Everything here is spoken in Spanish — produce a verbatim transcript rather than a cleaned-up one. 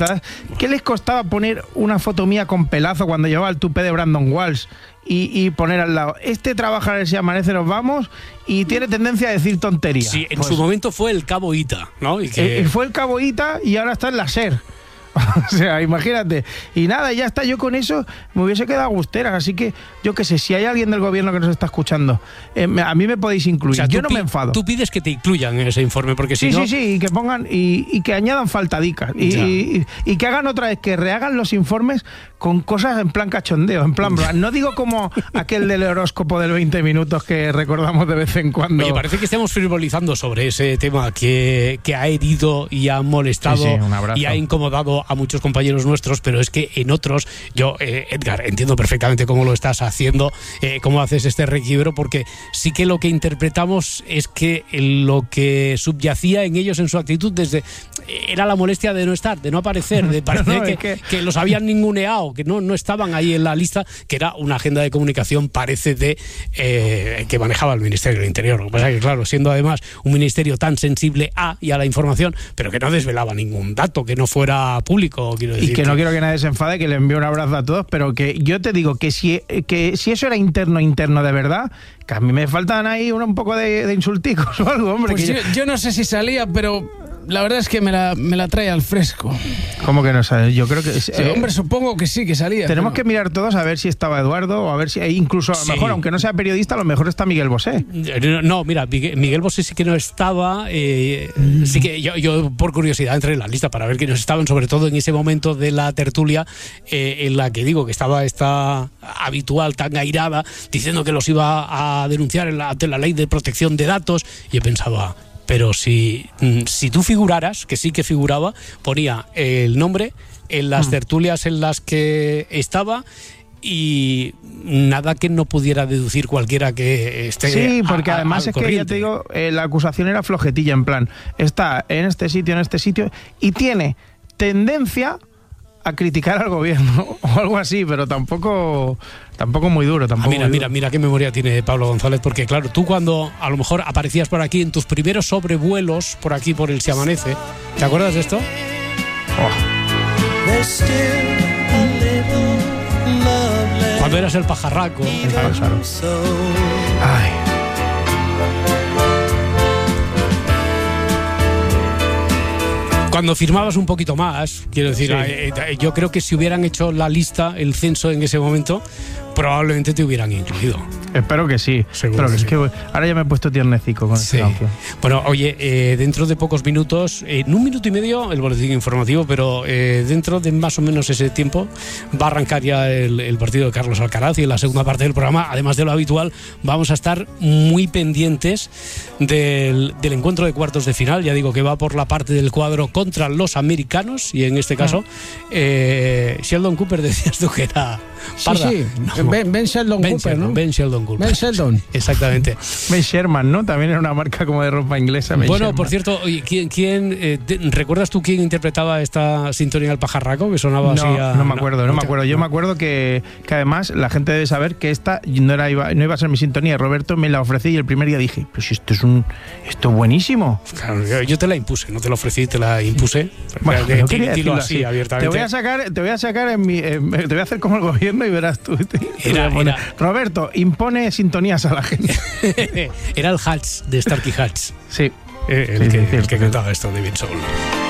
¿Qué les costaba poner una foto mía con pelazo cuando llevaba el tupé de Brandon Walsh y, y poner al lado, este trabaja a ver si amanece, nos vamos, y tiene tendencia a decir tonterías? Sí, en pues, su momento fue el Cabo Ita, ¿no? Y que... eh, fue el Cabo Ita y ahora está en la SER. O sea, imagínate. Y nada, ya está, yo con eso me hubiese quedado agustera. Así que, yo qué sé, si hay alguien del gobierno que nos está escuchando, eh, a mí me podéis incluir. O sea, yo no me enfado. Tú pides que te incluyan en ese informe, porque si sí, no... Sí, sí, sí, y que pongan, y, y que añadan faltadicas. Y, y, y que hagan otra vez, que rehagan los informes con cosas en plan cachondeo, en plan... No digo como aquel del horóscopo del veinte minutos que recordamos de vez en cuando. Oye, parece que estemos frivolizando sobre ese tema que, que ha herido y ha molestado, sí, sí, y ha incomodado a muchos compañeros nuestros, pero es que en otros, yo, eh, Edgar, entiendo perfectamente cómo lo estás haciendo, eh, cómo haces este requiebro, porque sí que lo que interpretamos es que lo que subyacía en ellos, en su actitud, desde era la molestia de no estar, de no aparecer, de parecer no, que, que... que los habían ninguneado, que no, no estaban ahí en la lista, que era una agenda de comunicación, parece, de eh, que manejaba el Ministerio del Interior. Lo que pasa es que, claro, siendo además un ministerio tan sensible a y a la información, pero que no desvelaba ningún dato, que no fuera público. Quiero decir, y que no quiero que nadie se enfade, que le envío un abrazo a todos, pero que yo te digo que si, que si eso era interno, interno de verdad, que a mí me faltan ahí un, un poco de, de insulticos o algo, hombre. Pues que yo, yo... yo no sé si salía, pero la verdad es que me la, me la trae al fresco. ¿Cómo que no sabes? Yo creo que... Sí, eh, hombre, supongo que sí, que salía. Tenemos pero... que mirar todos a ver si estaba Eduardo, o a ver si incluso a lo sí. mejor, aunque no sea periodista, a lo mejor está Miguel Bosé. No, mira, Miguel Bosé sí que no estaba. Eh, mm. Sí que yo, yo, por curiosidad, entré en la lista para ver quiénes estaban, sobre todo en ese momento de la tertulia eh, en la que digo que estaba esta habitual tan airada, diciendo que los iba a denunciar en la, ante la ley de protección de datos, y yo pensaba... Pero si, si tú figuraras, que sí que figuraba, ponía el nombre en las mm. tertulias en las que estaba y nada que no pudiera deducir cualquiera que esté. Sí, porque a, a, además es corriente. Que ya te digo, eh, la acusación era flojetilla, en plan, está en este sitio, en este sitio, y tiene tendencia a criticar al gobierno o algo así, pero tampoco tampoco muy duro. Tampoco ah, mira, muy mira, duro. mira qué memoria tiene Pablo González, porque claro, tú cuando a lo mejor aparecías por aquí en tus primeros sobrevuelos por aquí por el Si Amanece, ¿te acuerdas de esto? Oh. Cuando eras el pajarraco. El pájaro. Ay. Cuando firmabas un poquito más, quiero decir, sí. eh, eh, yo creo que si hubieran hecho la lista, el censo en ese momento, probablemente te hubieran incluido. Espero que sí. Seguro Pero que es sí. que ahora ya me he puesto tiernecico con sí. esta canción. Bueno, oye, eh, dentro de pocos minutos, eh, en un minuto y medio, el boletín informativo, pero eh, dentro de más o menos ese tiempo va a arrancar ya el, el partido de Carlos Alcaraz, y en la segunda parte del programa, además de lo habitual, vamos a estar muy pendientes del, del encuentro de cuartos de final. Ya digo que va por la parte del cuadro contra los americanos, y en este caso, eh, Sheldon Cooper, decías tú que era parda. Sí, sí. No. Ben, Ben Sheldon Ben Cooper, Sheldon, ¿no? Ben Sheldon Cooper. Ben Sheldon. Exactamente. Ben Sherman, ¿no? También era una marca como de ropa inglesa. Ben bueno, Sherman. por cierto, oye, ¿quién, quién eh, te, ¿recuerdas tú quién interpretaba esta sintonía del pajarraco? Que sonaba no, así a... No me acuerdo, no, no me acuerdo. Yo no. me acuerdo que, que además la gente debe saber que esta no, era, iba, no iba a ser mi sintonía. Roberto me la ofrecí y el primer día dije, pero si esto es un esto es buenísimo. Claro, yo, yo te la impuse, no te la ofrecí, te la impuse. Bueno, de, no de, quería dilo decirlo así, así, abiertamente. Te voy a sacar, te voy a sacar en mi, eh, te voy a hacer como el gobierno y verás tú. Te, te Era, era, Roberto, impone sintonías a la gente. Era el Hutch de Starkey Hutch. Sí. Eh, el, sí, que, sí, el que sí. cantaba esto de David Soul.